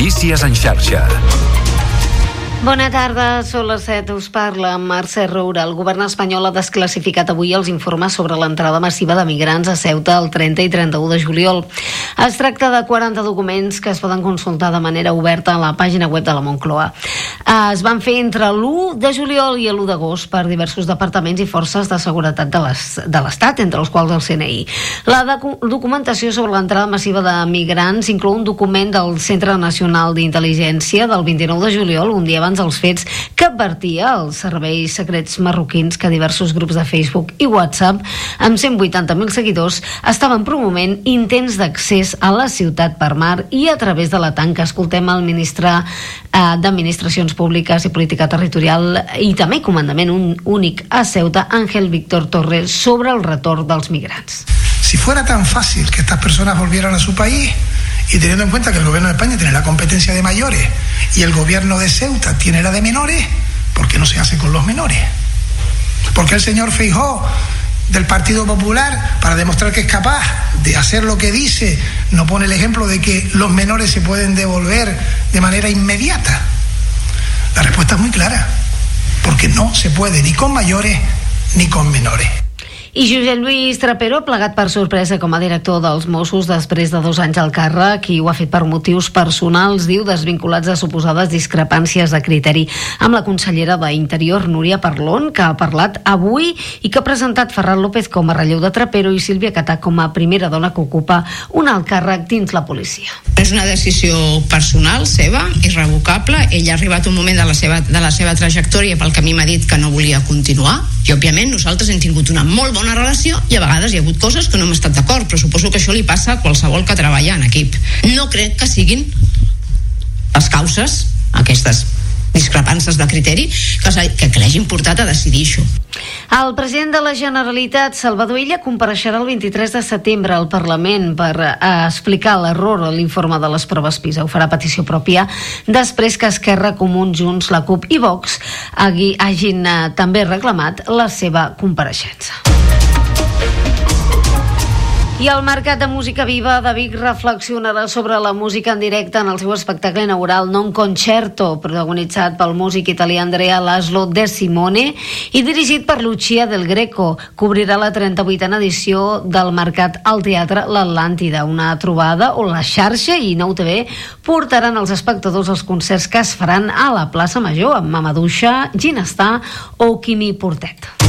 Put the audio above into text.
Notícies en xarxa. Bona tarda, són les 7, us parla Mercè Roura. El govern espanyol ha desclassificat avui els informes sobre l'entrada massiva de migrants a Ceuta el 30 i 31 de juliol. Es tracta de 40 documents que es poden consultar de manera oberta a la pàgina web de la Moncloa. Es van fer entre l'1 de juliol i l'1 d'agost per diversos departaments i forces de seguretat de l'Estat, entre els quals el CNI. La documentació sobre l'entrada massiva de migrants inclou un document del Centre Nacional d'Intel·ligència del 29 de juliol, un dia abans dels fets, que advertia als serveis secrets marroquins que diversos grups de Facebook i WhatsApp amb 180.000 seguidors estaven promovent intents d'accés a la ciutat per mar i a través de la tanca. Escoltem el ministre d'Administracions Públiques i Política Territorial i també comandament únic a Ceuta, Ángel Víctor Torres, sobre el retorn dels migrants. Si fuera tan fácil que estas personas volvieran a su país, y teniendo en cuenta que el gobierno de España tiene la competencia de mayores y el gobierno de Ceuta tiene la de menores, ¿por qué no se hace con los menores? ¿Por qué el señor Feijóo del Partido Popular, para demostrar que es capaz de hacer lo que dice, no pone el ejemplo de que los menores se pueden devolver de manera inmediata? La respuesta es muy clara, porque no se puede ni con mayores ni con menores. I Josep Lluís Trapero, plegat per sorpresa com a director dels Mossos després de 2 anys al càrrec, i ho ha fet per motius personals, diu, desvinculats de suposades discrepàncies de criteri amb la consellera d'Interior, Núria Parlon, que ha parlat avui i que ha presentat Ferran López com a relleu de Trapero i Sílvia Catà com a primera dona que ocupa un alt càrrec dins la policia. És una decisió personal seva, irrevocable. Ella ha arribat un moment de la seva trajectòria pel que a mi m'ha dit que no volia continuar, i òbviament nosaltres hem tingut una molt bona relació i a vegades hi ha hagut coses que no hem estat d'acord, però suposo que això li passa a qualsevol que treballa en equip. No crec que siguin les causes, aquestes discrepàncies de criteri, que l'hagin portat a decidir això. El president de la Generalitat, Salvador Illa, compareixerà el 23 de setembre al Parlament per explicar l'error a l'informe de les proves PISA. Ho farà a petició pròpia després que Esquerra, Comuns, Junts, la CUP i Vox hagin també reclamat la seva compareixença. I el Mercat de Música Viva de Vic reflexionarà sobre la música en directe en el seu espectacle inaugural Non Concerto, protagonitzat pel músic italià Andrea Laszlo De Simone i dirigit per Lucia Del Greco. Cobrirà la 38a edició del Mercat al Teatre L'Atlàntida, una trobada on la xarxa i Nou TV portaran als espectadors els concerts que es faran a la plaça Major amb Mamadouxa, Ginestar o Quimi Portet.